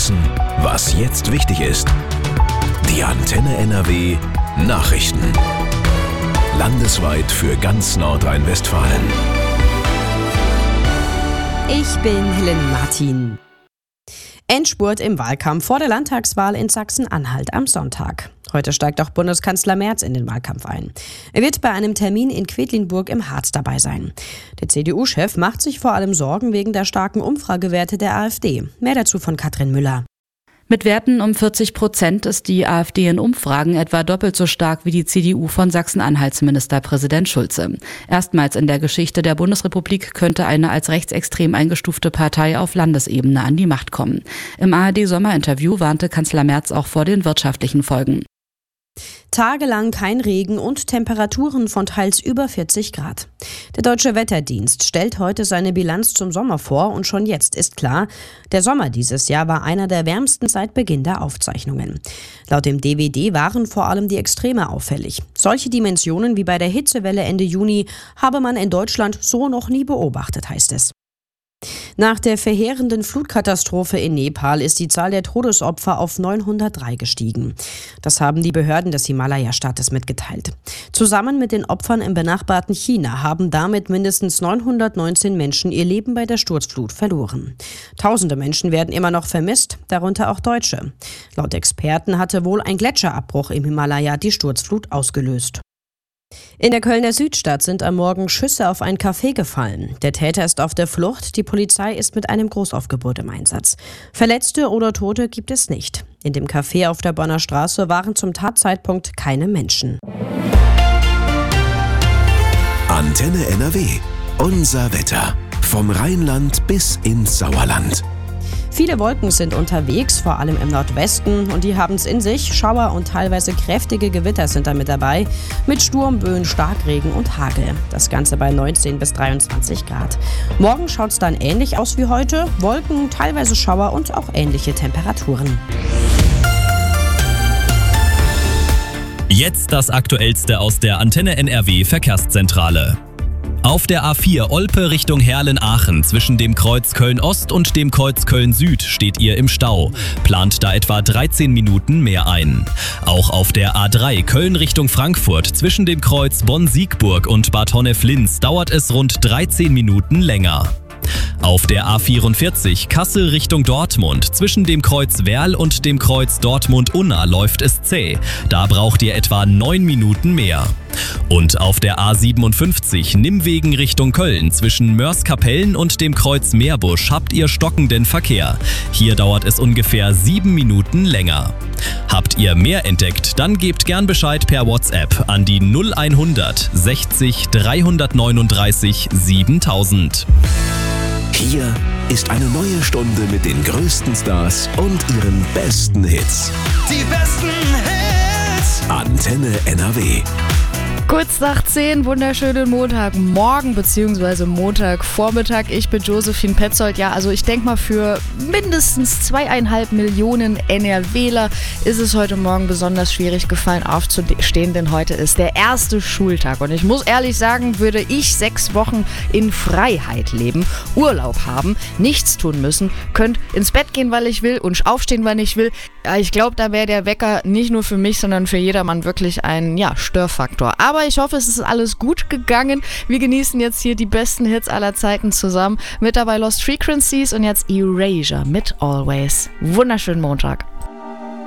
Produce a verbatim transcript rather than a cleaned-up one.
wissen, was jetzt wichtig ist. Die Antenne N R W Nachrichten. Landesweit für ganz Nordrhein-Westfalen. Ich bin Helen Martin. Endspurt im Wahlkampf vor der Landtagswahl in Sachsen-Anhalt am Sonntag. Heute steigt auch Bundeskanzler Merz in den Wahlkampf ein. Er wird bei einem Termin in Quedlinburg im Harz dabei sein. Der C D U-Chef macht sich vor allem Sorgen wegen der starken Umfragewerte der AfD. Mehr dazu von Katrin Müller. Mit Werten um vierzig Prozent ist die AfD in Umfragen etwa doppelt so stark wie die C D U von Sachsen-Anhalts Ministerpräsident Schulze. Erstmals in der Geschichte der Bundesrepublik könnte eine als rechtsextrem eingestufte Partei auf Landesebene an die Macht kommen. Im A R D-Sommerinterview warnte Kanzler Merz auch vor den wirtschaftlichen Folgen. Tagelang kein Regen und Temperaturen von teils über vierzig Grad. Der Deutsche Wetterdienst stellt heute seine Bilanz zum Sommer vor und schon jetzt ist klar, der Sommer dieses Jahr war einer der wärmsten seit Beginn der Aufzeichnungen. Laut dem D W D waren vor allem die Extreme auffällig. Solche Dimensionen wie bei der Hitzewelle Ende Juni habe man in Deutschland so noch nie beobachtet, heißt es. Nach der verheerenden Flutkatastrophe in Nepal ist die Zahl der Todesopfer auf neunhundertdrei gestiegen. Das haben die Behörden des Himalaya-Staates mitgeteilt. Zusammen mit den Opfern im benachbarten China haben damit mindestens neunhundertneunzehn Menschen ihr Leben bei der Sturzflut verloren. Tausende Menschen werden immer noch vermisst, darunter auch Deutsche. Laut Experten hatte wohl ein Gletscherabbruch im Himalaya die Sturzflut ausgelöst. In der Kölner Südstadt sind am Morgen Schüsse auf ein Café gefallen. Der Täter ist auf der Flucht, die Polizei ist mit einem Großaufgebot im Einsatz. Verletzte oder Tote gibt es nicht. In dem Café auf der Bonner Straße waren zum Tatzeitpunkt keine Menschen. Antenne N R W. Unser Wetter. Vom Rheinland bis ins Sauerland. Viele Wolken sind unterwegs, vor allem im Nordwesten, und die haben es in sich. Schauer und teilweise kräftige Gewitter sind da mit dabei, mit Sturmböen, Starkregen und Hagel. Das Ganze bei neunzehn bis dreiundzwanzig Grad. Morgen schaut es dann ähnlich aus wie heute. Wolken, teilweise Schauer und auch ähnliche Temperaturen. Jetzt das Aktuellste aus der Antenne N R W Verkehrszentrale. Auf der A vier Olpe Richtung Herlen-Aachen zwischen dem Kreuz Köln-Ost und dem Kreuz Köln-Süd steht ihr im Stau. Plant da etwa dreizehn Minuten mehr ein. Auch auf der A drei Köln Richtung Frankfurt zwischen dem Kreuz Bonn-Siegburg und Bad Honnef-Linz dauert es rund dreizehn Minuten länger. Auf der A vierundvierzig Kassel Richtung Dortmund zwischen dem Kreuz Werl und dem Kreuz Dortmund-Unna läuft es zäh. Da braucht ihr etwa neun Minuten mehr. Und auf der A siebenundfünfzig Nimwegen Richtung Köln zwischen Mörs-Kapellen und dem Kreuz Meerbusch habt ihr stockenden Verkehr. Hier dauert es ungefähr sieben Minuten länger. Habt ihr mehr entdeckt, dann gebt gern Bescheid per WhatsApp an die null hundert sechzig dreihundertneununddreißig siebentausend. Hier ist eine neue Stunde mit den größten Stars und ihren besten Hits. Die besten Hits. Antenne N R W. Kurz nach zehn, wunderschönen Montagmorgen bzw. Montagvormittag. Ich bin Josephine Petzold. Ja, also ich denke mal, für mindestens zweieinhalb Millionen NRWler ist es heute Morgen besonders schwierig gefallen aufzustehen, denn heute ist der erste Schultag. Und ich muss ehrlich sagen, würde ich sechs Wochen in Freiheit leben, Urlaub haben, nichts tun müssen, könnte ins Bett gehen, weil ich will und aufstehen, wann ich will. Ja, ich glaube, da wäre der Wecker nicht nur für mich, sondern für jedermann wirklich ein ja, Störfaktor. Aber ich hoffe, es ist alles gut gegangen. Wir genießen jetzt hier die besten Hits aller Zeiten zusammen. Mit dabei Lost Frequencies und jetzt Erasure mit Always. Wunderschönen Montag.